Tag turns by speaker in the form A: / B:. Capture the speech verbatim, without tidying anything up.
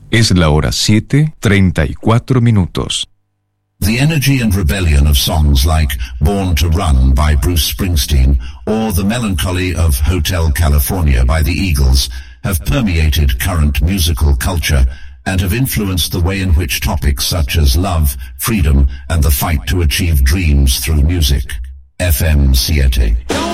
A: Es la hora siete, treinta y cuatro minutos.
B: The energy and rebellion of songs like Born to Run by Bruce Springsteen or the melancholy of Hotel California by the Eagles have permeated current musical culture and have influenced the way in which topics such as love, freedom, and the fight to achieve dreams through music. F M siete.